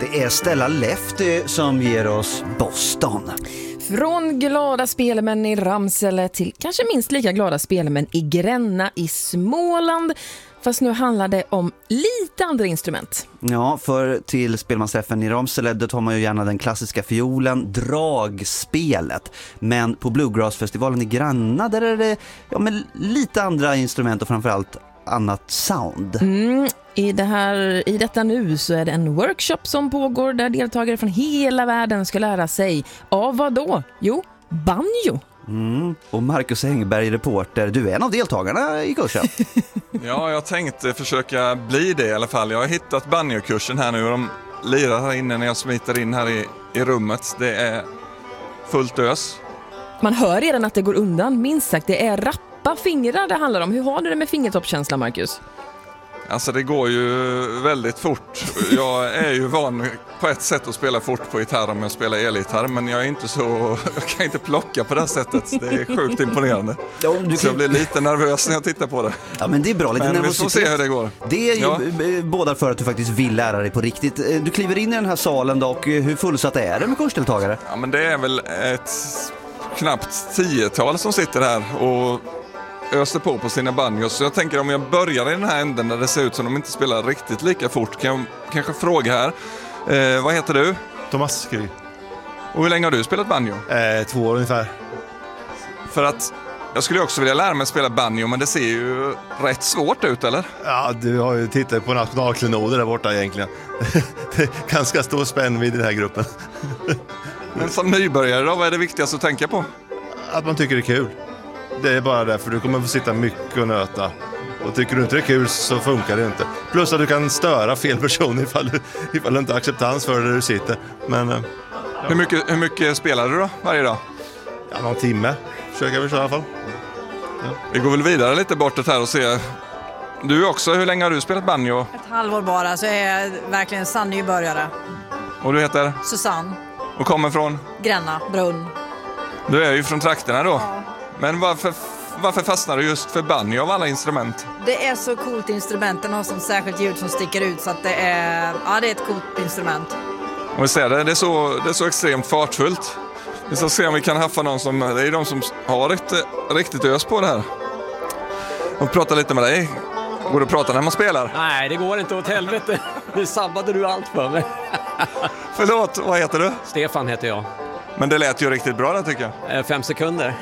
Det är Stella Lefty som ger oss Boston. Från glada spelmän i Ramsele till kanske minst lika glada spelmän i Gränna i Småland. Fast nu handlar det om lite andra instrument. Ja, för till spelmansträffen i Ramsele då tar man ju gärna den klassiska fiolen, dragspelet. Men på Bluegrassfestivalen i Gränna där är det med lite andra instrument och framförallt annat sound. I detta nu så är det en workshop som pågår där deltagare från hela världen ska lära sig av vad då? Jo, banjo. Och Marcus Engberg, reporter, du är en av deltagarna i kursen. Ja, jag tänkte försöka bli det i alla fall. Jag har hittat banjokursen här nu och de lirar här inne när jag smiter in här i rummet. Det är fullt ös. Man hör redan att det går undan, minst sagt. Det är rappa fingrar det handlar om. Hur har du det med fingertoppskänsla, Marcus? Alltså det går ju väldigt fort. Jag är ju van på ett sätt att spela fort på gitarr om jag spelar elgitarr. Men jag är inte så, jag kan inte plocka på det här sättet. Det är sjukt imponerande. Så jag blir lite nervös när jag tittar på det. Ja, men det är bra. Lite men nervositet. vi får se hur det går. Det är ju båda för att du faktiskt vill lära dig på riktigt. Du kliver in i den här salen då, och hur fullsatt är det med kursdeltagare? Ja, men det är väl ett knappt 10-tal som sitter här och öser på sina banjos. Så jag tänker om jag börjar i den här änden där det ser ut som de inte spelar riktigt lika fort kan jag kanske fråga här. Vad heter du? Thomas Skry. Och hur länge har du spelat banjo? 2 år ungefär. För att jag skulle också vilja lära mig att spela banjo, men det ser ju rätt svårt ut, eller? Ja, du har ju tittat på nationalklenoder där borta egentligen. Det är ganska stor spännvidd i den här gruppen. Men som nybörjare då, vad är det viktigaste att tänka på? Att man tycker det är kul. Det är bara därför du kommer få sitta mycket och nöta. Och tycker du inte det är kul så funkar det inte. Plus att du kan störa fel person ifall du inte har acceptans för det du sitter. Men, hur mycket spelar du då varje dag? Ja, någon timme försöker vi köra i alla fall. Ja. Vi går väl vidare lite bortåt här och se. Du också, hur länge har du spelat banjo? Ett halvår bara, så är jag verkligen sann nybörjare. Och du heter? Susanne. Och kommer från? Gränna, Brunn. Du är ju från trakterna då. Ja. Men varför fastnar du just för banjo av alla instrument? Det är så coolt instrument, den har sånt särskilt ljud som sticker ut så att det är ett coolt instrument. Och vi ser det är så extremt fartfullt. Vi ska se om vi kan haffa någon det är de som har riktigt ös på det här. Och prata lite med dig. Går det att prata när man spelar? Nej, det går inte åt helvete. Nu sabbade du allt för mig. Förlåt, vad heter du? Stefan heter jag. Men det lät ju riktigt bra där tycker jag. 5 sekunder.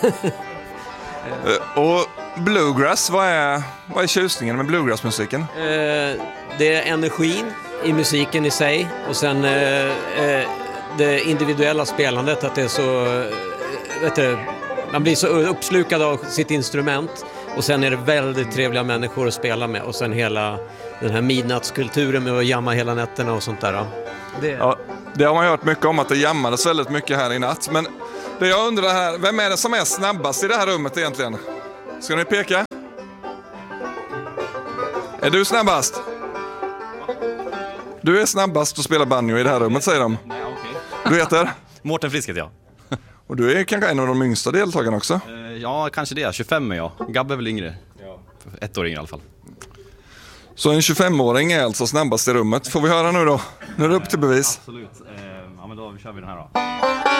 Och bluegrass, vad är tjusningen med bluegrassmusiken? Det är energin i musiken i sig. Och sen det individuella spelandet. Att det är så... man blir så uppslukad av sitt instrument. Och sen är det väldigt trevliga människor att spela med. Och sen hela den här midnattskulturen med att jamma hela nätterna och sånt där. Ja, det har man hört mycket om, att det jammades väldigt mycket här i natt. Men det jag undrar här, vem är det som är snabbast i det här rummet egentligen? Ska ni peka? Är du snabbast? Du är snabbast att spela banjo i det här rummet, säger de. Nej, okej. Du heter? Mårten Frisk heter jag. Och du är kanske en av de yngsta deltagarna också? Ja, kanske det. 25 är jag. Gabbe är väl yngre. Ja. 1 år yngre i alla fall. Så en 25-åring är alltså snabbast i rummet. Får vi höra nu då? Nu är det upp till bevis. Absolut. Ja, men då kör vi den här då.